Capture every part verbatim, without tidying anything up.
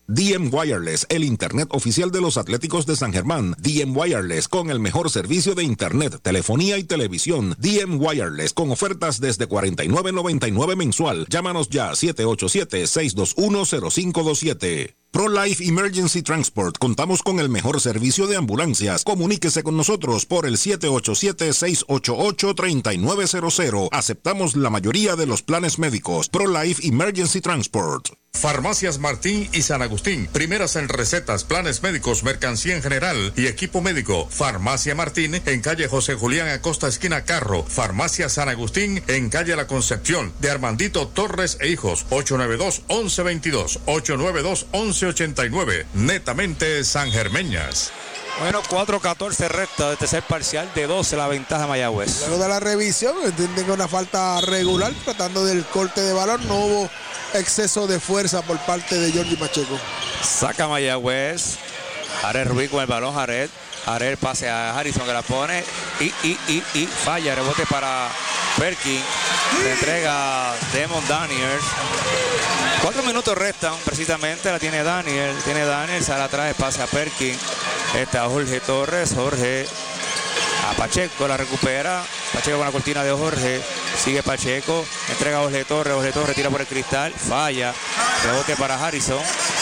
D M Wireless, el internet oficial de los Atléticos de San Germán. D M Wireless, con el mejor servicio de internet, telefonía y televisión. D M Wireless, con ofertas desde cuarenta y nueve noventa y nueve mensual. Llámanos ya, siete ocho siete, seis dos uno, cero cinco dos siete. ProLife Emergency Transport. Contamos con el mejor servicio de ambulancias. Comuníquese con nosotros por el siete ocho siete, seis ocho ocho, tres nueve cero cero. Aceptamos la mayoría de los planes médicos. ProLife Emergency Transport. Farmacias Martín y San Agustín, primeras en recetas, planes médicos, mercancía en general y equipo médico. Farmacia Martín en calle José Julián Acosta, esquina Carro. Farmacia San Agustín en calle La Concepción, de Armandito Torres e Hijos, ocho nueve dos, once veintidós, ocho nueve dos, once ochenta y nueve. Netamente sangermeñas. Bueno, cuatro catorce resta de tercer parcial, de doce la ventaja Mayagüez. Luego de la revisión, entienden que una falta regular, tratando del corte de balón, no hubo exceso de fuerza por parte de Jordi Pacheco. Saca Mayagüez, Jared Ruiz con el balón, Jared, Jared pase a Harrison que la pone y, y, y, y falla, rebote para Perkins, se entrega Demon Daniels. Cuatro minutos restan, precisamente, la tiene Daniel, tiene Daniel, sale atrás, pase a Perkins. Está Jorge Torres, Jorge a Pacheco, la recupera, Pacheco con la cortina de Jorge, sigue Pacheco, entrega a Jorge Torres, Jorge Torres tira por el cristal, falla, rebote para Harrison.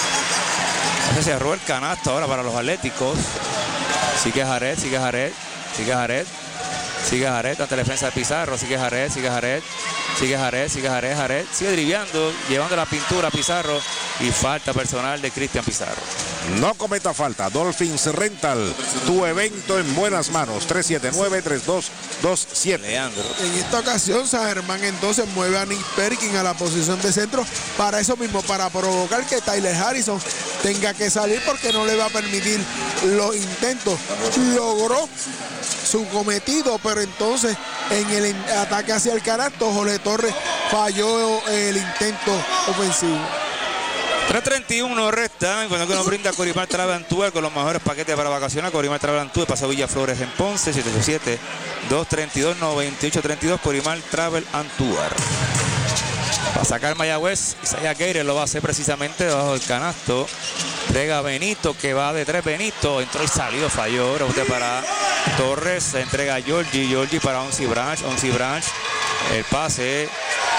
Se cerró el canasto ahora para los Atléticos. Sigue Jared, sigue Jared, sigue Jared, sigue Jared ante la defensa de Pizarro, sigue Jared, sigue Jared, sigue Jared, sigue Jared, Jared, sigue driviando, llevando la pintura a Pizarro y falta personal de Cristian Pizarro. No cometa falta. Dolphins Rental, tu evento en buenas manos. tres siete nueve, tres dos dos siete. Leandro. En esta ocasión, San Germán entonces mueve a Nick Perkins a la posición de centro para eso mismo, para provocar que Tyler Harrison tenga que salir porque no le va a permitir los intentos. Logró su cometido, pero entonces en el ataque hacia el canasto, Jorge Torres falló el intento ofensivo. tres treinta y uno resta, cuando nos brinda Corimar Travel and Tour con los mejores paquetes para vacacionar. Corimar Travel and Tour, Paso Villa Flores en Ponce, siete ocho siete, dos tres dos, nueve ocho tres dos, Corimar Travel and Tour. Para sacar Mayagüez, Isaiah Gator lo va a hacer precisamente debajo del canasto. Entrega Benito, que va de tres, Benito, entró y salió, falló, rebote para Torres, se entrega a Georgie, Georgie para Onsi Branch, Onsi Branch, el pase.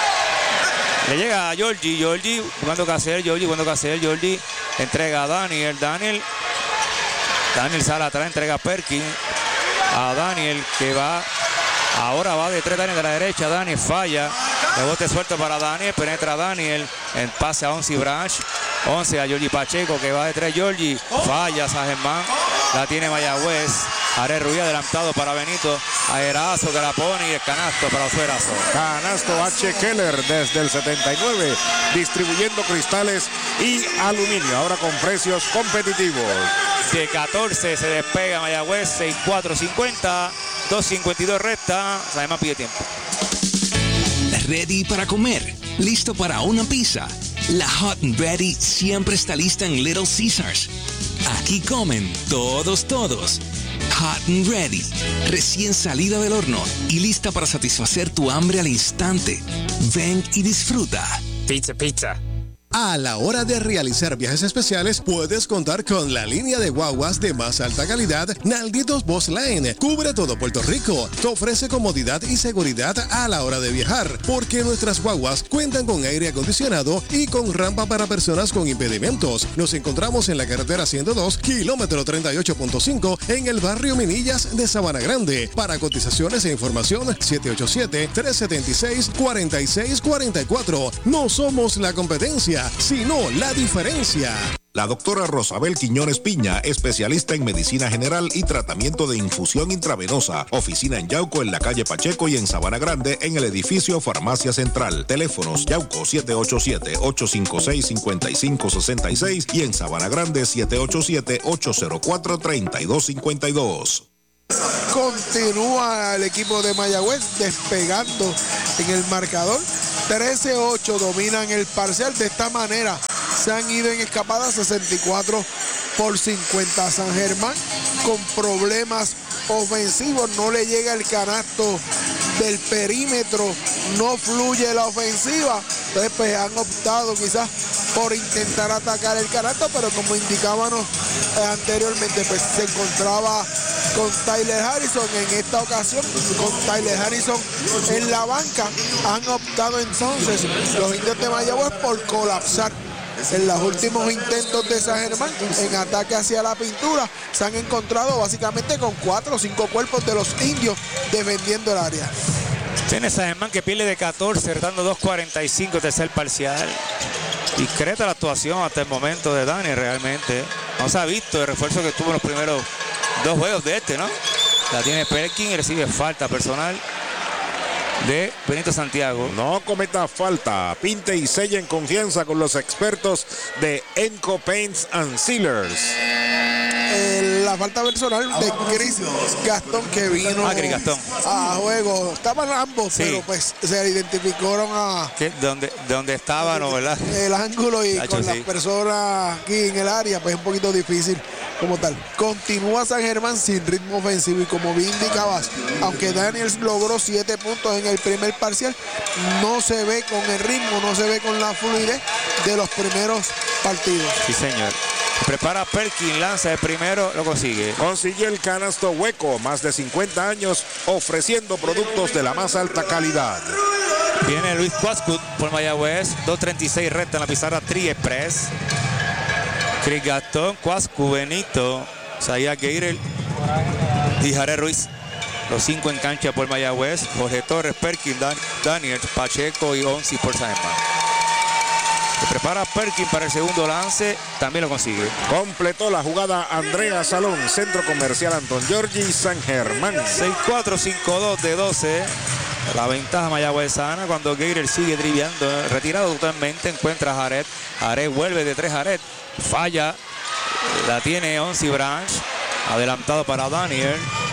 Le llega a Georgie, Georgie, jugando que hacer, Georgie, jugando que hacer, Georgie, entrega a Daniel, Daniel, Daniel sale atrás, entrega a Perkins, a Daniel que va, ahora va de tres, Daniel de la derecha, Daniel falla, rebote suelto para Daniel, penetra Daniel, en pase a Onsi Branch, once a Georgie Pacheco que va de tres, Georgie, falla San Germán, la tiene Mayagüez. Jared Ruiz adelantado para Benito, a Erazo que la pone y el canasto para Suerazo. Canasto H. Keller desde el setenta y nueve, distribuyendo cristales y aluminio, ahora con precios competitivos. De catorce se despega Mayagüez, seis cuatro cincuenta, dos cincuenta y dos resta, además pide tiempo. Ready para comer, listo para una pizza. La Hot and Ready siempre está lista en Little Caesars. Aquí comen todos, todos. Hot and Ready, recién salida del horno y lista para satisfacer tu hambre al instante. Ven y disfruta. Pizza, pizza. A la hora de realizar viajes especiales, puedes contar con la línea de guaguas de más alta calidad, Nalditos Bus Line. Cubre todo Puerto Rico. Te ofrece comodidad y seguridad a la hora de viajar, porque nuestras guaguas cuentan con aire acondicionado y con rampa para personas con impedimentos. Nos encontramos en la carretera ciento dos, kilómetro treinta y ocho punto cinco, en el barrio Minillas de Sabana Grande. Para cotizaciones e información, siete ocho siete, tres siete seis, cuatro seis cuatro cuatro. No somos la competencia, sino la diferencia. La doctora Rosabel Quiñones Piña, especialista en medicina general y tratamiento de infusión intravenosa. Oficina en Yauco, en la calle Pacheco, y en Sabana Grande, en el edificio Farmacia Central. Teléfonos: Yauco siete ocho siete, ocho cinco seis, cinco cinco seis seis y en Sabana Grande siete ocho siete, ocho cero cuatro, tres dos cinco dos. Continúa el equipo de Mayagüez despegando en el marcador. trece ocho dominan el parcial. De esta manera se han ido en escapada sesenta y cuatro por cincuenta. San Germán con problemas ofensivos, no le llega el canasto del perímetro, no fluye la ofensiva. Entonces pues han optado quizás por intentar atacar el canasto, pero como indicábamos eh, anteriormente, pues se encontraba con Tyler Harrison. En esta ocasión, con Tyler Harrison en la banca, han optado entonces los indios de Mayagüez por colapsar. En los últimos intentos de San Germán en ataque hacia la pintura, se han encontrado básicamente con cuatro o cinco cuerpos de los indios defendiendo el área. Tiene San Germán que pierde de catorce, dando dos cuarenta y cinco, tercer parcial. Discreta la actuación hasta el momento de Dani, realmente. No se ha visto el refuerzo que tuvo en los primeros dos juegos de este, ¿no? La tiene Perkin y recibe falta personal de Benito Santiago. No cometa falta, pinte y sella en confianza con los expertos de Enco Paints and Sealers. Eh, la falta personal de Chris Gastón, que vino ah, Chris Gastón. a juego. Estaban ambos, sí, pero pues se identificaron a ¿Qué? ¿Dónde, dónde estaban, no, verdad? El ángulo y Tacho, con sí. las personas aquí en el área, pues es un poquito difícil como tal. Continúa San Germán sin ritmo ofensivo y como bien indicabas, aunque Daniels logró siete puntos en el primer parcial, no se ve con el ritmo, no se ve con la fluidez de los primeros partidos. Sí, señor. Prepara Perkin, lanza el primero, lo consigue. Consigue el canasto hueco, más de cincuenta años ofreciendo productos de la más alta calidad. Viene Luis Cuascut por Mayagüez, dos treinta y seis recta en la pizarra Tri Express. Chris Gastón, Cuascu, Benito, Zaya Geirel y Jare Ruiz. Los cinco en cancha por Mayagüez. Jorge Torres, Perkin, Dan, Daniel, Pacheco y Onsi por San Germán. Se prepara Perkin para el segundo lance, también lo consigue. Completó la jugada Andrea Salón, Centro Comercial Anton Giorgi, San Germán. seis cuatro, cinco dos de doce. La ventaja mayagüezana cuando Geirel sigue driviando, retirado totalmente, encuentra a Jared. Jared vuelve de tres, Jared falla, la tiene Onsi Branch, adelantado para Daniel.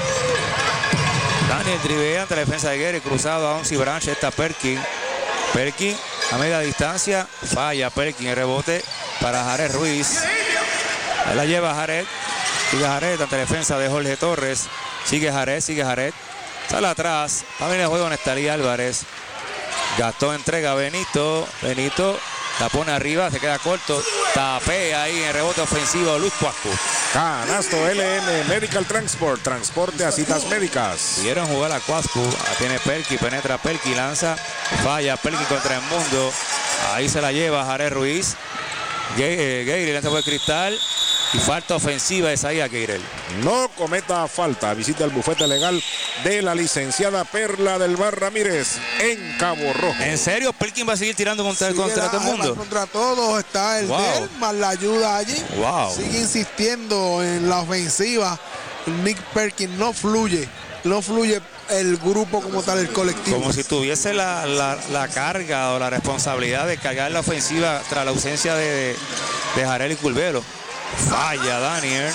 Daniel drivea ante la defensa de Geirel, cruzado a Onsi Branch, está Perkin. Perkin a media distancia, falla Perkin, el rebote para Jared Ruiz. Ahí la lleva Jared, sigue Jared ante la defensa de Jorge Torres, sigue Jared, sigue Jared. Sale atrás, va a venir el juego Nestalí Álvarez. Gastón entrega a Benito. Benito la pone arriba, se queda corto. Tapea ahí en rebote ofensivo Luis Cuascu. Canasto L M Medical Transport, transporte a citas médicas. Vieron jugar a Cuascu, la tiene Perky, penetra Perky, lanza, falla Perky contra el mundo. Ahí se la lleva Jared Ruiz. Geirel lanza por el cristal. Y falta ofensiva es ahí a Geirel. No cometa falta. Visita el bufete legal de la licenciada Perla del Bar Ramírez en Cabo Rojo. ¿En serio? ¿Perkin va a seguir tirando contra, Sí, contra la, todo el mundo? Contra todos está el Wow. de él, más la ayuda allí. Wow. Sigue insistiendo en la ofensiva. Nick Perkin no fluye. No fluye el grupo como tal, el colectivo. Como si tuviese la, la, la carga o la responsabilidad de cargar la ofensiva tras la ausencia de, de, de Jarel y Culvelo. Falla Daniel.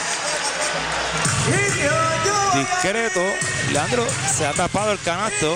Discreto. Leandro se ha tapado el canasto.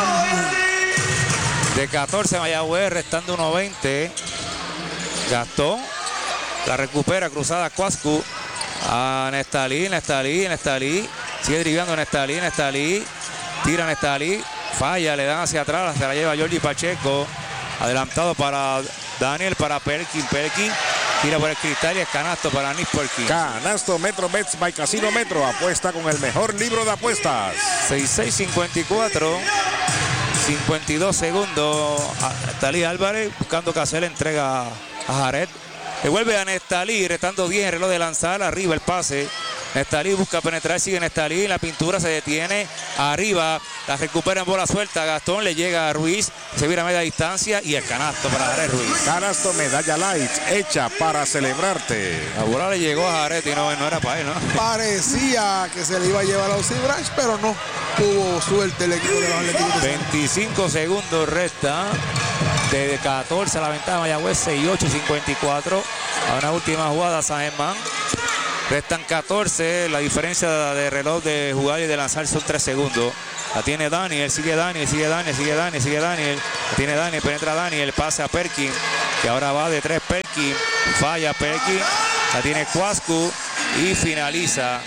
De catorce Mayagüez, restando uno veinte. Gastón la recupera, cruzada Cuascu. A Nestalí, Nestalí, Nestalí. Sigue driblando Nestalí, Nestalí. Tira Nestalí. Falla, le dan hacia atrás. Se la lleva Giorgi Pacheco. Adelantado para Daniel, para Perkin. Perkin tira por el cristal y es canasto para Nick Perkin. Canasto Metro Bets by Casino Metro. Apuesta con el mejor libro de apuestas. seis seis cincuenta y cuatro. cincuenta y dos segundos. Nestalí Álvarez buscando que hacer entrega a Jared. Devuelve a Nestalí, restando diez en reloj de lanzar. Arriba el pase. Nestalí busca penetrar, sigue Nestalí. La pintura se detiene. Arriba, la recupera en bola suelta. Gastón le llega a Ruiz. Se vira a media distancia y el canasto para Jared Ruiz. Canasto Medalla Light, hecha para celebrarte. La bola le llegó a Jared y no, no era para él, ¿no? Parecía que se le iba a llevar a Onsi Branch, pero no tuvo suerte el equipo de los Atléticos. veinticinco segundos resta. De catorce a la ventaja Mayagüez, seis ocho cincuenta y cuatro. A una última jugada San Germán. Restan catorce. La diferencia de reloj de jugar y de lanzar son tres segundos. La tiene Daniel, sigue Daniel, sigue Daniel, sigue Daniel, sigue Daniel. La tiene Daniel, penetra Daniel, pase a Perkin, que ahora va de tres Perkin. Falla Perkin. La tiene Cuascu y finaliza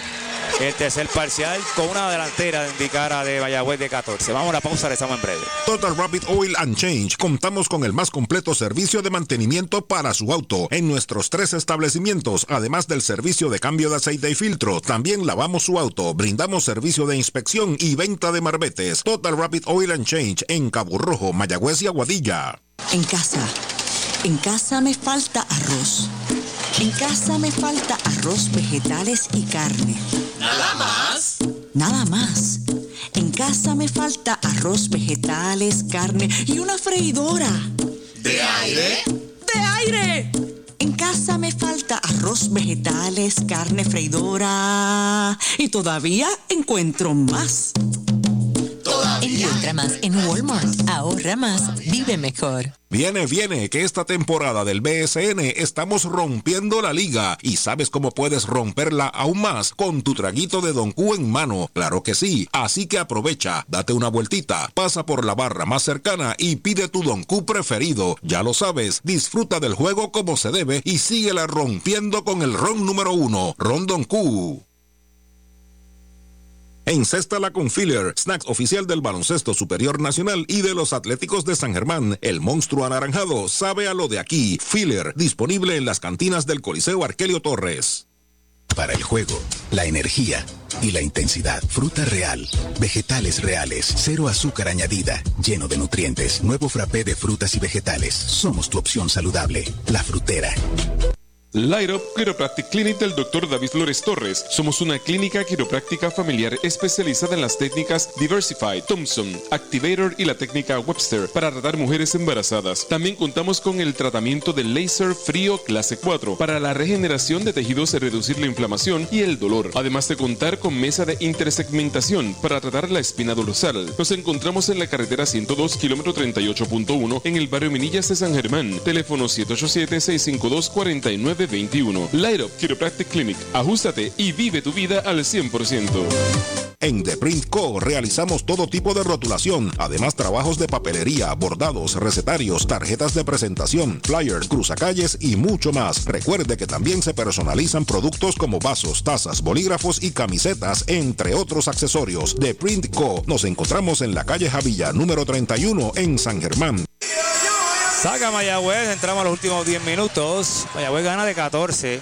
el tercer parcial con una delantera de indicara de Mayagüez de catorce. Vamos a una pausa, regresamos en breve. Total Rapid Oil and Change. Contamos con el más completo servicio de mantenimiento para su auto en nuestros tres establecimientos, además del servicio de cambio de aceite y filtro. También lavamos su auto, brindamos servicio de inspección y venta de marbetes. Total Rapid Oil and Change en Cabo Rojo, Mayagüez y Aguadilla. En casa, en casa me falta arroz. En casa me falta arroz, vegetales y carne. ¿Nada más? Nada más. En casa me falta arroz, vegetales, carne y una freidora. ¿De aire? ¡De aire! En casa me falta arroz, vegetales, carne, freidora. Y todavía encuentro más. ¿Todavía? Encuentra más en Walmart. Ahorra más, vive mejor. Viene, viene, que esta temporada del B S N estamos rompiendo la liga. ¿Y sabes cómo puedes romperla aún más? Con tu traguito de Don Q en mano. Claro que sí. Así que aprovecha, date una vueltita, pasa por la barra más cercana y pide tu Don Q preferido. Ya lo sabes, disfruta del juego como se debe y síguela rompiendo con el ron número uno, Ron Don Q. Encéstala con Filler, snacks oficial del Baloncesto Superior Nacional y de los Atléticos de San Germán. El monstruo anaranjado sabe a lo de aquí. Filler, disponible en las cantinas del Coliseo Arquelio Torres. Para el juego, la energía y la intensidad. Fruta real, vegetales reales, cero azúcar añadida, lleno de nutrientes. Nuevo frappé de frutas y vegetales. Somos tu opción saludable. La Frutera. Light Up Chiropractic Clinic del doctor David Flores Torres. Somos una clínica quiropráctica familiar especializada en las técnicas Diversified, Thompson, Activator y la técnica Webster para tratar mujeres embarazadas. También contamos con el tratamiento de láser frío clase cuatro para la regeneración de tejidos y reducir la inflamación y el dolor. Además de contar con mesa de intersegmentación para tratar la espina dorsal. Nos encontramos en la carretera ciento dos, kilómetro treinta y ocho punto uno en el barrio Minillas de San Germán. Teléfono siete ocho siete, seis cinco dos, cuatro nueve veintiuno. Light Up Chiropractic Clinic. Ajústate y vive tu vida al cien por ciento. En The Print Co. realizamos todo tipo de rotulación, además trabajos de papelería, bordados, recetarios, tarjetas de presentación, flyers, cruzacalles y mucho más. Recuerde que también se personalizan productos como vasos, tazas, bolígrafos y camisetas, entre otros accesorios. The Print Co. Nos encontramos en la calle Javilla, número treinta y uno, en San Germán. Saca Mayagüez, entramos a los últimos diez minutos. Mayagüez gana de catorce.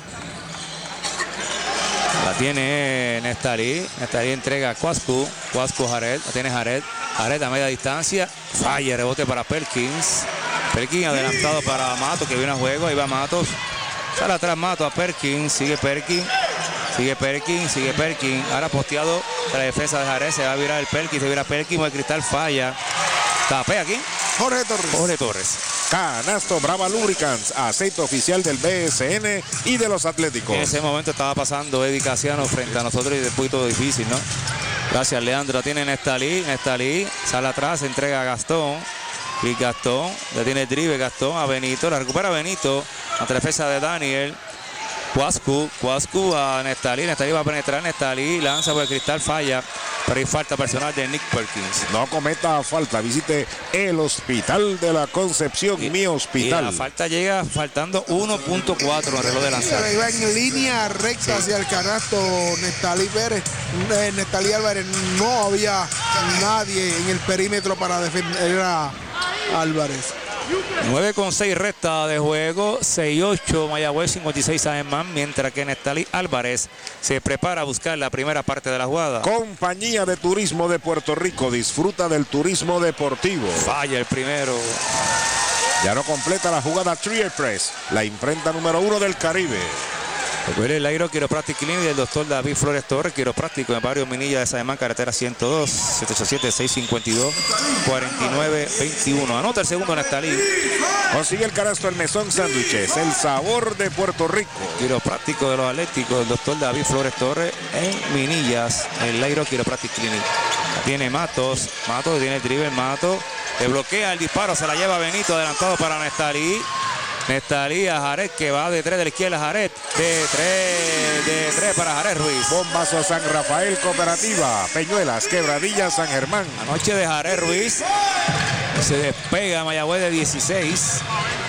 La tiene Nestalí. Nestalí entrega a Cuascu. Cuascu Jared. La tiene Jared. Jared a media distancia. Falla, rebote para Perkins. Perkins adelantado para Matos, que viene a juego. Ahí va Matos. Sale atrás Matos a Perkins. Sigue Perkins. Sigue Perkins. Sigue Perkins. Ahora posteado de la defensa de Jared. Se va a virar el Perkins. Se vira Perkins. El cristal falla. Tapé aquí. Jorge Torres. Jorge Torres. Canasto Brava Lubricants, aceite oficial del B S N y de los Atléticos. En ese momento estaba pasando Eddie Casiano frente a nosotros y es un poquito difícil, ¿no? Gracias, Leandro. Tiene Nestalí. Nestalí sale atrás, entrega a Gastón. Y Gastón, le tiene el drible Gastón a Benito. La recupera Benito ante la defensa de Daniel. Cuascu, Cuascu a Nestalí. Nestalí va a penetrar. Nestalí lanza por el cristal, falla. Pero hay falta personal de Nick Perkins. No cometa falta, visite el Hospital de la Concepción, y, mi hospital. Y la falta llega faltando uno punto cuatro en el reloj de lanzar. Iba en línea recta, sí, hacia el canasto Nestalí Pérez. Eh, Nestalí Álvarez, no había nadie en el perímetro para defender a Álvarez. nueve con seis resta de juego, seis ocho Mayagüez, cincuenta y seis San Germán, mientras que Nestalí Álvarez se prepara a buscar la primera parte de la jugada. Compañía de Turismo de Puerto Rico, disfruta del turismo deportivo. Falla el primero. Ya no completa la jugada Trier Press, la imprenta número uno del Caribe. Recuerde el Airo Chiropractic Clinic del doctor David Flores Torres, quiropráctico en el barrio Minilla de San Germán, carretera ciento dos, siete ocho siete, seis cinco dos, cuatro nueve dos uno. Anota el segundo Nestalí. Consigue el canasto El Mesón Sándwiches, el sabor de Puerto Rico. Quiropráctico de los Atléticos, el doctor David Flores Torres en Minillas, el Airo Chiropractic Clinic. Tiene Matos, Matos tiene el drible, Matos, le bloquea el disparo, se la lleva Benito, adelantado para Nestalí. Nestalí a Jared, que va de tres de la izquierda. Jared de tres, de tres para Jared Ruiz. Bombazo San Rafael Cooperativa, Peñuelas, Quebradillas, San Germán. Anoche de Jared Ruiz. Se despega Mayagüez de dieciséis.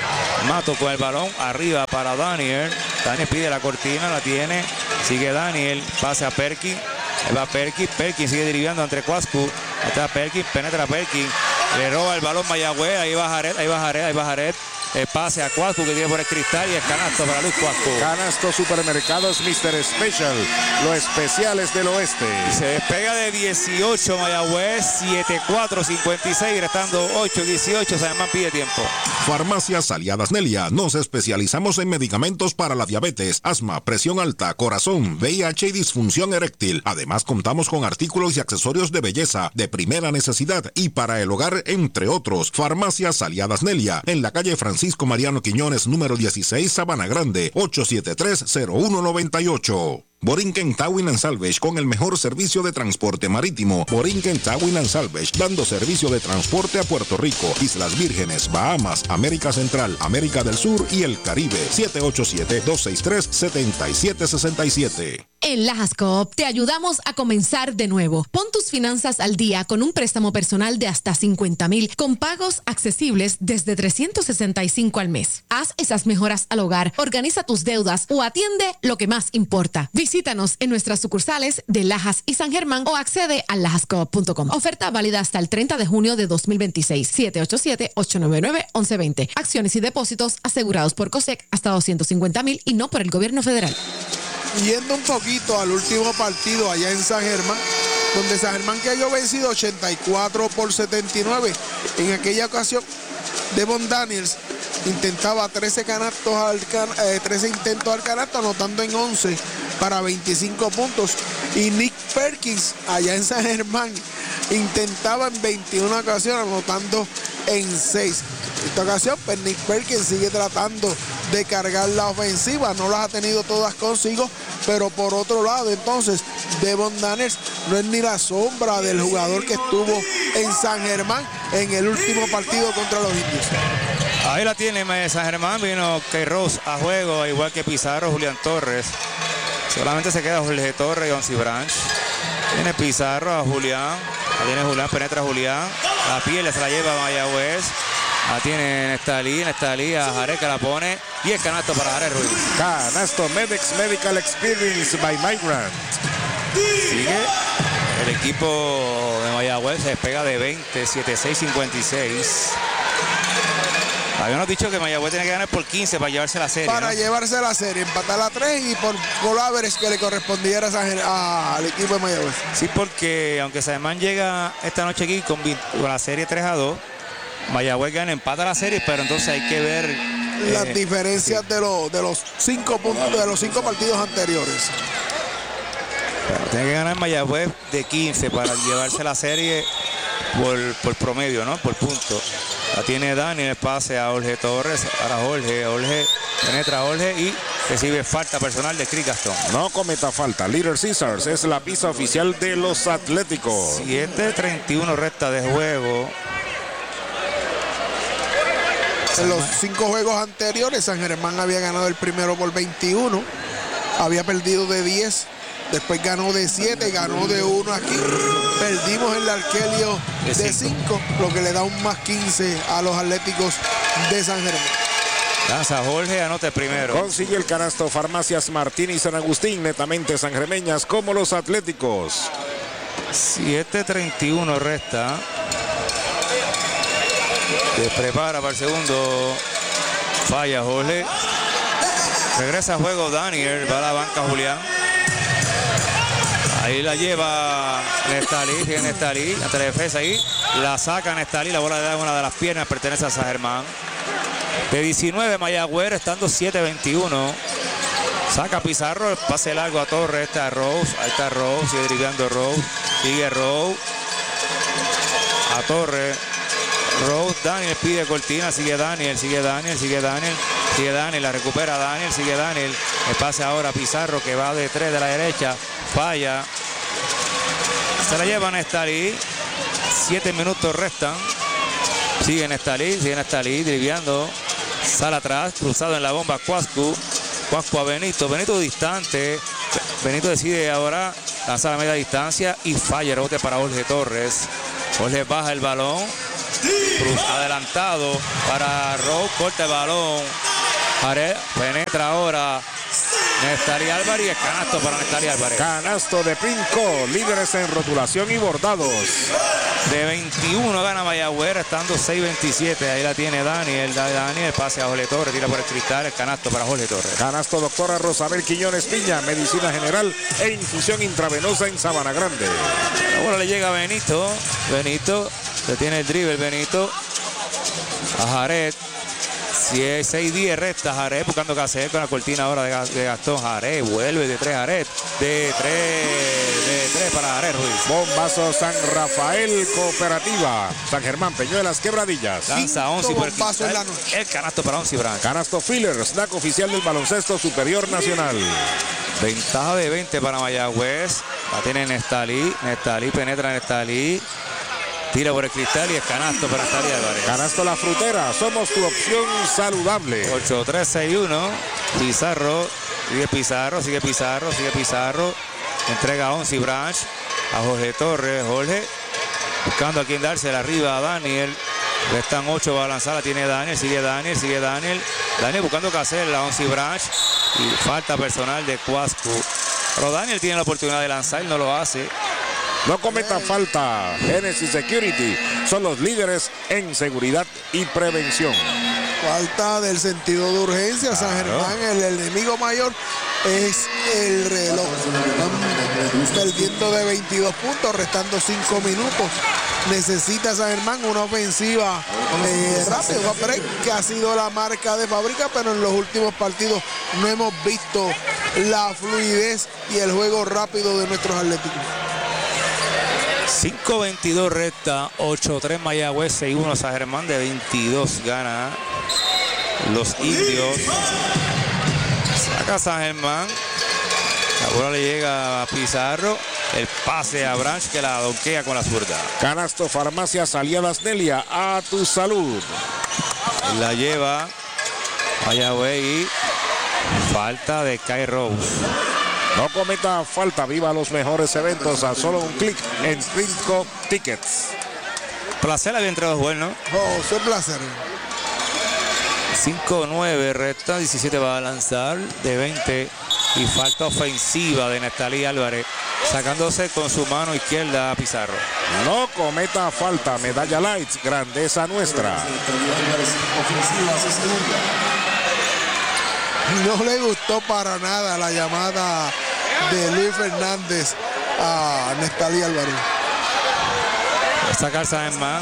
Mato con el balón arriba para Daniel. Daniel pide la cortina, la tiene. Sigue Daniel, pase a Perkins. Ahí va Perkins, Perkins sigue dirigiendo entre Cuascu. Ahí está Perkins, penetra Perkins. Le roba el balón Mayagüez, ahí va Jared, ahí va Jared, ahí va Jared. El pase a Cuascu que tiene por el cristal y el canasto para Luis Cuascu. Canasto Supermercados míster Special, los especiales del oeste. Se despega de dieciocho Mayagüez, siete cuatro cincuenta y seis, restando ocho dieciocho. San Germán pide tiempo. Farmacias Aliadas Nelia. Nos especializamos en medicamentos para la diabetes, asma, presión alta, corazón, V I H y disfunción eréctil. Además, contamos con artículos y accesorios de belleza de primera necesidad y para el hogar, entre otros. Farmacias Aliadas Nelia, en la calle Francisco Mariano Quiñones, número dieciséis, Sabana Grande, ocho siete tres, cero uno nueve ocho. Borinquen Towing and Salvage, con el mejor servicio de transporte marítimo. Borinquen Towing and Salvage, dando servicio de transporte a Puerto Rico, Islas Vírgenes, Bahamas, América Central, América del Sur y el Caribe. siete ocho siete, dos seis tres, siete siete seis siete. En Lajas Coop te ayudamos a comenzar de nuevo. Pon tus finanzas al día con un préstamo personal de hasta cincuenta mil con pagos accesibles desde trescientos sesenta y cinco al mes. Haz esas mejoras al hogar, organiza tus deudas o atiende lo que más importa. Visítanos en nuestras sucursales de Lajas y San Germán o accede a lajas coop punto com. Oferta válida hasta el treinta de junio de dos mil veintiséis. siete ocho siete, ocho nueve nueve, once veinte. Acciones y depósitos asegurados por COSEC hasta doscientos cincuenta mil y no por el gobierno federal. Yendo un poquito al último partido allá en San Germán, donde San Germán cayó vencido ochenta y cuatro por setenta y nueve. En aquella ocasión, Devon Daniels intentaba trece canastos al can, eh, trece intentos al canasto, anotando en once para veinticinco puntos. Y Nick Perkins, allá en San Germán, intentaba en veintiuna ocasiones, anotando en seis. En esta ocasión, pues Nick Perkins sigue tratando de cargar la ofensiva, no las ha tenido todas consigo, pero por otro lado, entonces, Devon Daniels no es ni la sombra del jugador que estuvo en San Germán en el último partido contra los Indios. Ahí la tiene San Germán, vino Queiroz a juego, igual que Pizarro, Julián Torres. Solamente se queda Jorge Torres y Onsi Branch. Tiene Pizarro a Julián, la tiene Julián, penetra Julián, la piel se la lleva a Mayagüez. La tiene Nestalí, Nestalí a Jared que la pone y el canasto para Jared Ruiz. Canasto Medex Medical Experience by Migrant. Sigue el equipo de Mayagüez, se despega de veinte, siete seis, cincuenta y seis. Habíamos dicho que Mayagüez tiene que ganar por quince para llevarse la serie. Para ¿no? llevarse la serie, empatar a tres y por gol average que le correspondiera al equipo de Mayagüez. Sí, porque aunque San Germán llega esta noche aquí con, con la serie tres a dos, Mayagüez gana, empata la serie, pero entonces hay que ver las eh, diferencias sí. de, los, de los cinco puntos de los cinco partidos anteriores. Pero tiene que ganar Mayagüez de quince para llevarse la serie por, por promedio, ¿no? Por punto. La tiene Daniel, el pase a Jorge Torres, para Jorge, Jorge penetra a Jorge y recibe falta personal de Chris Gastón. No cometa falta. Little Caesars es la pizza oficial de los Atléticos. siete treinta y uno resta de juego. En los cinco juegos anteriores, San Germán había ganado el primero por veintiuno, había perdido de diez, después ganó de siete, ganó de uno aquí, perdimos el Arkelio de cinco, lo que le da un más quince a los Atléticos de San Germán. Lanza Jorge, anote primero. Consigue el canasto Farmacias Martín y San Agustín, netamente sangermeñas como los Atléticos. siete treinta y uno resta. Se prepara para el segundo. Falla Jorge. Regresa a juego Daniel. Va a la banca Julián. Ahí la lleva Nestalí. Tiene Nestalí. Ante la defensa ahí. La saca Nestalí. La bola le da una de las piernas. Pertenece a San Germán. De diecinueve Mayagüez, estando siete veintiuno. Saca Pizarro. El pase largo a Torres. Está Rose. Ahí está Rose. Sigue driblando Rose. Sigue Rose. A Torres. Rose, Daniel pide cortina, sigue Daniel, sigue Daniel, sigue Daniel, sigue Daniel, la recupera Daniel, sigue Daniel, el pase ahora a Pizarro que va de tres de la derecha, falla, se la lleva Nestalí, siete minutos restan, sigue Nestalí, sigue Nestalí, driblando, sale atrás, cruzado en la bomba Cuascu, Cuascu a Benito, Benito distante, Benito decide ahora lanzar a media distancia y falla, rebote para Jorge Torres, Jorge baja el balón. Cruz adelantado para Rose, corta el balón Jared penetra ahora. Nestali Álvarez y el canasto para Nestali Álvarez. Canasto de Pinco, líderes en rotulación y bordados. De veintiuno gana Mayagüez, estando seis veintisiete. Ahí la tiene Daniel. Daniel pase a Jorge Torres, tira por el cristal, el canasto para Jorge Torres. Canasto doctora Rosabel Quiñones Piña, medicina general e infusión intravenosa en Sabana Grande. Ahora le llega Benito. Benito, le tiene el dribble Benito. A Jared. seis diez resta Jared buscando qué hacer con la cortina ahora de, de Gastón. Jared vuelve de tres Jared. De tres, de tres para Jared Ruiz. Bombazo San Rafael Cooperativa. San Germán Peñuelas Quebradillas. Lanza Onsi por el, el, el canasto para Onsi Branch. Canasto Filler, snack oficial del baloncesto superior nacional. Ventaja de veinte para Mayagüez. La tiene Nestali. Nestali penetra Nestali. Tira por el cristal y el canasto para Nestali Álvarez. Canasto La Frutera, somos tu opción saludable. ocho tres seis uno. Pizarro, sigue Pizarro, sigue Pizarro, sigue Pizarro. Entrega a Onsi Branch, a Jorge Torres. Jorge buscando a quien dársela arriba a Daniel. Restan ocho, va a lanzar, la tiene Daniel, sigue Daniel, sigue Daniel. Daniel buscando qué hacer, la Onsi Branch. Y falta personal de Cuascu. Pero Daniel tiene la oportunidad de lanzar y no lo hace. No cometa falta. Genesis Security son los líderes en seguridad y prevención. Falta del sentido de urgencia. Claro. San Germán, el enemigo mayor es el reloj. Están perdiendo de veintidós puntos, restando cinco minutos. Necesita San Germán una ofensiva eh, rápida, que ha sido la marca de fábrica, pero en los últimos partidos no hemos visto la fluidez y el juego rápido de nuestros atléticos. cinco veintidós resta, ocho tres Mayagüez, seis uno San Germán, de veintidós gana los indios. Saca San Germán, la bola le llega a Pizarro, el pase a Branch que la donquea con la zurda. Canasto Farmacias Aliadas Nelia, a tu salud. La lleva Mayagüez y falta de Kai Rose. No cometa falta, viva los mejores eventos a solo un clic en Printco Tickets. Placer había entrado a jugar, ¿no? Oh, sí, placer. cinco nueve resta, diecisiete va a lanzar de veinte y falta ofensiva de Nestali Álvarez, sacándose con su mano izquierda a Pizarro. No cometa falta, medalla Lights, grandeza nuestra. No le gustó para nada la llamada de Luis Fernández a Nestali Álvarez. Va a sacar San Germán.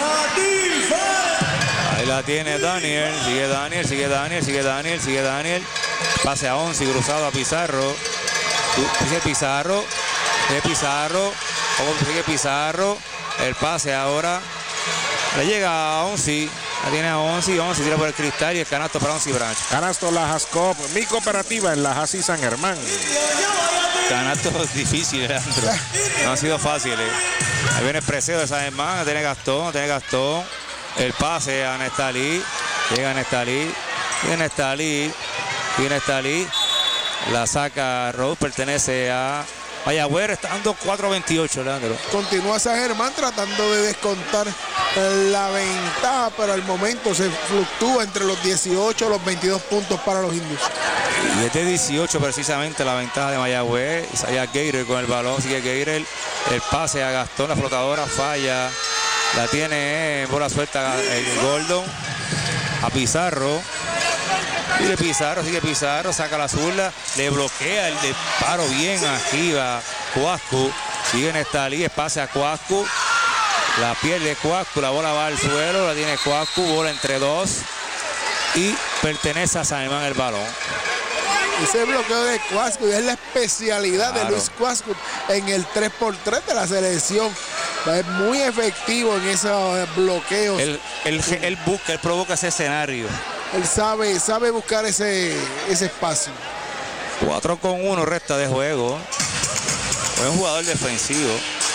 Ahí la tiene Daniel. Sigue Daniel, sigue Daniel, sigue Daniel, sigue Daniel. Pase a Onsi, cruzado a Pizarro. Sigue Pizarro. Sigue Pizarro. Sigue Pizarro. El pase ahora. Le llega a Onsi. La tiene a Onsi, Onsi tira por el cristal y el canasto para Onsi Branch. Canasto Lajas Coop, mi cooperativa en Lajas y San Germán. Canastos difíciles, Leandro. No han sido fáciles. Ahí viene el preseo de San Germán, tiene Gastón, tiene Gastón. El pase a Nestali. Llega Nestali. Viene Nestali. Viene Nestali. La saca Rose, pertenece a Mayagüez, estando cuatro veintiocho, Leandro. Continúa San Germán tratando de descontar la ventaja, pero al momento se fluctúa entre los dieciocho y los veintidós puntos para los indios. Y es de dieciocho precisamente la ventaja de Mayagüez. Isaiah Gator con el balón, sigue Gator. El pase a Gastón, la flotadora falla. La tiene en bola suelta el Gordon. A Pizarro. Sigue Pizarro, sigue Pizarro, saca la zurda, le bloquea el disparo bien arriba. Cuascu, sigue Nestali, pase a Cuascu. La pierde Cuascu, la bola va al suelo, la tiene Cuascu, bola entre dos. Y pertenece a San Germán el balón. Ese bloqueo de Cuascu es la especialidad claro. de Luis Cuascu en el tres por tres de la selección. Es muy efectivo en esos bloqueos. Él, él, él busca, él provoca ese escenario. Él sabe, sabe buscar ese, ese espacio. cuatro con uno resta de juego. Fue un jugador defensivo.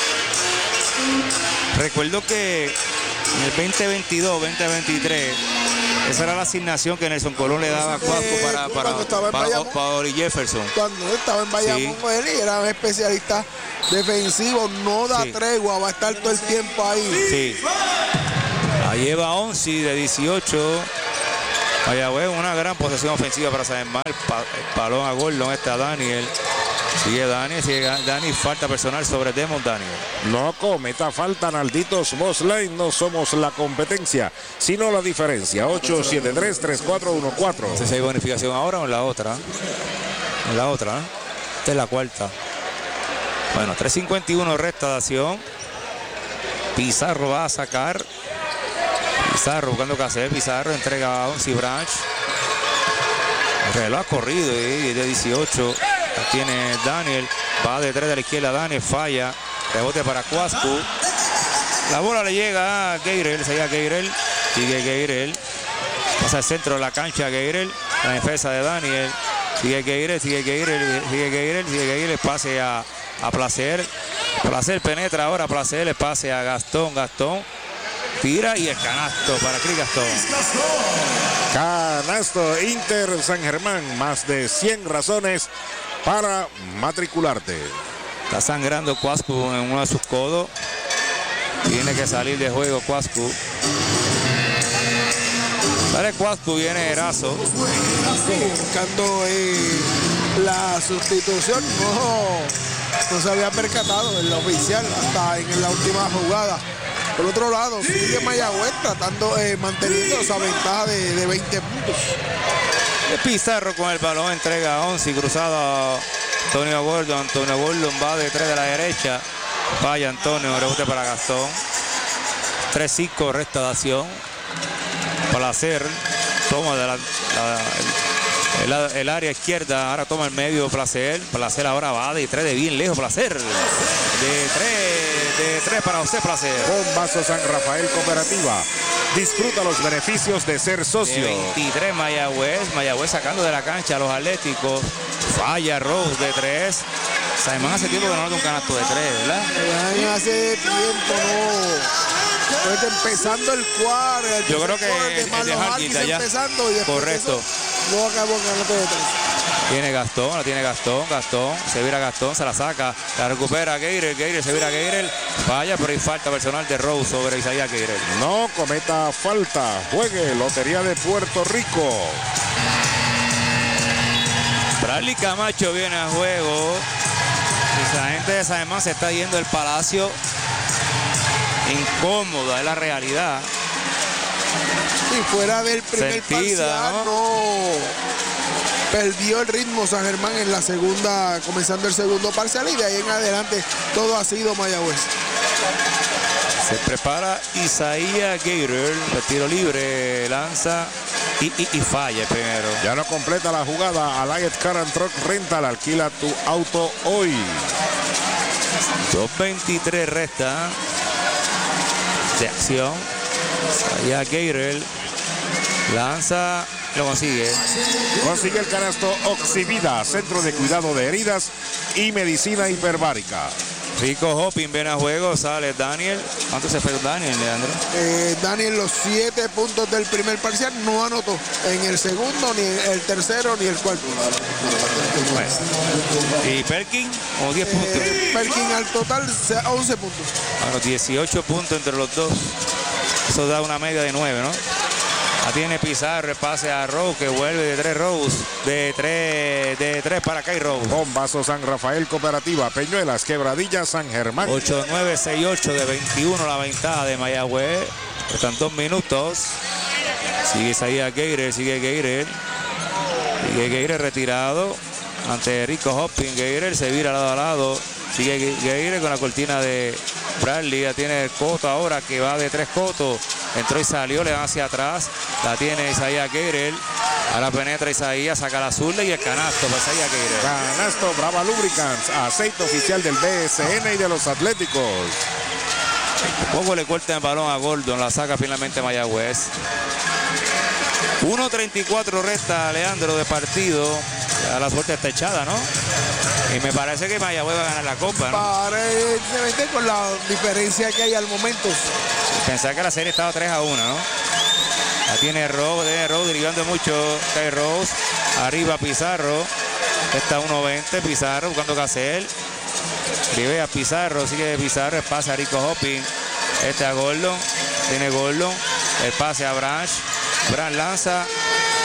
Recuerdo que en el veinte veintidós, veinte veintitrés, esa era la asignación que Nelson Colón le daba a Cuascu eh, para, para, para, para, para Ori Jefferson. Cuando él estaba en Bayamón, sí. él era un especialista defensivo, no da sí. tregua, va a estar todo el tiempo ahí. Sí. Ahí lleva Onsi de dieciocho. Mayagüez, una gran posesión ofensiva para San Germán. El, pa, el balón a Gordon, está Daniel. Sigue Daniel, sigue Dani, falta personal sobre Demon Daniel. No cometa falta, Nalditos Boss Lane, no somos la competencia, sino la diferencia. ocho siete tres, tres cuatro uno cuatro. No sé si hay bonificación ahora o en la otra. En la otra, ¿eh? Esta es la cuarta. Bueno, tres cincuenta y uno resta de acción. Pizarro va a sacar. Pizarro buscando qué hacer. Pizarro entrega a Onsi Branch. El reloj ha corrido y de dieciocho. La tiene Daniel. Va de tres de la izquierda. Daniel falla. Rebote para Cuascu. La bola le llega a Gabriel. Se llega Gabriel. Sigue Gabriel. Pasa al centro de la cancha Gabriel. La defensa de Daniel. Sigue Gabriel. Sigue Gabriel. Sigue Gabriel. Sigue Gabriel. Pase a, a Placer. Placer penetra ahora. Placer le pase a Gastón. Gastón. Tira y el canasto para Cris Gastón. Canasto Inter San Germán. Más de cien razones para matricularte. Está sangrando Cuascu en uno de sus codos. Tiene que salir de juego Cuascu. Sale Cuascu, viene Erazo. Buscando eh, la sustitución. No, no se había percatado el oficial hasta en la última jugada. Por otro lado, sigue Mayagüez tratando, eh, manteniendo esa ventaja de, de veinte puntos. Pizarro con el balón, entrega a Onsi, cruzado a Antonio Gordon. Antonio Gordon va de tres de la derecha. Falla Antonio, rebote para Gastón. tres cinco resta de acción. Placer toma de la, la, el, el área izquierda, ahora toma el medio Placer. Placer ahora va de tres de bien lejos. Placer de tres, de tres para José Placer. Bombazo San Rafael Cooperativa. Disfruta los beneficios de ser socio. De veintitrés Mayagüez. Mayagüez sacando de la cancha a los Atléticos. Falla Rose de tres. San Germán hace tiempo que no nota un canasto de tres, ¿verdad? Hace tiempo no. Pues empezando el cuadro. El Yo creo que el, el de Harkins allá. Empezando y correcto. No acabó canasto de tres. Tiene Gastón, la tiene Gastón, Gastón, se vira Gastón, se la saca, la recupera Gabriel, Gabriel se vira Gabriel, falla, pero hay falta personal de Rose sobre Isaías Gabriel. No cometa falta, juegue Lotería de Puerto Rico. Bradley Camacho viene a juego. Y la gente de San Germán se está yendo del Palacio incómoda, es la realidad. Y fuera del primer Sentida, parcial, ¿no? no. Perdió el ritmo San Germán en la segunda, comenzando el segundo parcial, y de ahí en adelante todo ha sido Mayagüez. Se prepara Isaías Gabriel, el tiro libre, lanza y, y, y falla el primero. Ya no completa la jugada. Allied Car and Truck Rental, alquila tu auto hoy. dos veintitrés resta de acción. Isaías Gabriel lanza. Lo consigue. Consigue el canasto Oxivida, centro de cuidado de heridas y medicina hiperbárica. Rico Hopping viene a juego, sale Daniel. ¿Cuánto se fue Daniel, Leandro? Eh, Daniel, los siete puntos del primer parcial no anotó en el segundo, ni en el tercero, ni el cuarto. Bueno. ¿Y Perkin? ¿O diez puntos? Eh, Perkin al total once puntos. Bueno, dieciocho puntos entre los dos. Eso da una media de nueve, ¿no? La tiene Pizarro, el pase a Rose, que vuelve de tres Rose, de tres, de tres para Kai Rose. Bombazo San Rafael Cooperativa, Peñuelas, Quebradilla, San Germán. ocho nueve, seis ocho de veintiuno la ventaja de Mayagüez. Están dos minutos. Sigue Isaías Gabriel, sigue Gabriel. Sigue Gabriel retirado ante Rico Hopping. Gabriel se vira lado a lado. Sigue Gabriel con la cortina de Bradley. Ya tiene el coto ahora que va de tres cotos. Entró y salió, le van hacia atrás. La tiene Isaías Gabriel. Ahora penetra Isaías, saca la zurda y el canasto para Isaías Gabriel. Canasto Brava Lubricants, aceite oficial del B S N y de los Atléticos. Poco le corta el balón a Gordon, la saca finalmente Mayagüez. uno treinta y cuatro resta Leandro de partido. Ya la suerte está echada, ¿no? Y me parece que Mayagüez va a ganar la Copa, ¿no? Aparentemente con la diferencia que hay al momento. Pensaba que la serie estaba tres a uno, ¿no? La tiene Rose, tiene Rose dirigando mucho. Kai Rose, arriba Pizarro. Está uno veinte, Pizarro buscando qué hacer. Escribe a Pizarro, sigue Pizarro, el pase a Rico Hopping. Este a Gordon, tiene Gordon. El pase a Branch. Branch lanza.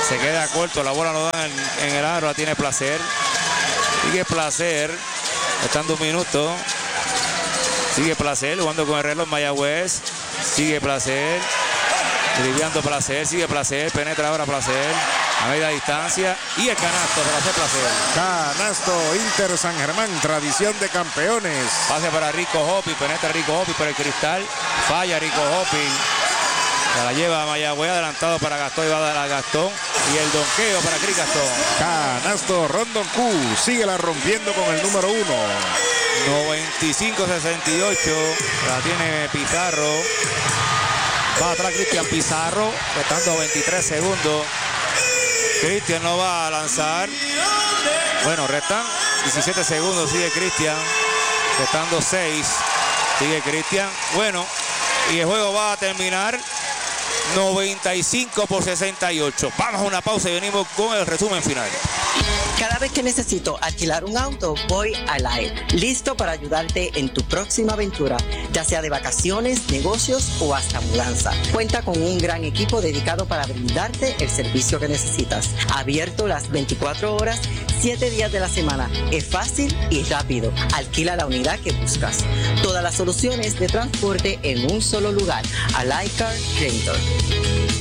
Se queda corto, la bola lo dan en, en el aro, la tiene Placer. Sigue Placer, estando un minuto. Sigue Placer, jugando con el reloj Mayagüez. Sigue Placer. Driviando Placer, sigue Placer, penetra ahora Placer. A media distancia. Y el canasto para hacer Placer. Canasto Inter San Germán, tradición de campeones. Pase para Rico Hopi, penetra Rico Hopi por el cristal. Falla Rico Hopi. Se la lleva a Mayagüez, adelantado para Gastón y va a dar a Gastón. Y el donqueo para Cris Gastón. Canasto Rondon Q, sigue la rompiendo con el número uno. noventa y cinco sesenta y ocho, la tiene Pizarro. Va atrás Cristian Pizarro, restando veintitrés segundos. Cristian no va a lanzar. Bueno, restan diecisiete segundos, sigue Cristian. Restando seis, sigue Cristian. Bueno, y el juego va a terminar noventa y cinco por sesenta y ocho. Vamos a una pausa y venimos con el resumen final. Cada vez que necesito alquilar un auto, voy a Live, listo para ayudarte en tu próxima aventura, ya sea de vacaciones, negocios o hasta mudanza. Cuenta con un gran equipo dedicado para brindarte el servicio que necesitas. Abierto las veinticuatro horas, siete días de la semana. Es fácil y rápido. Alquila la unidad que buscas. Todas las soluciones de transporte en un solo lugar. Alive Car Rental.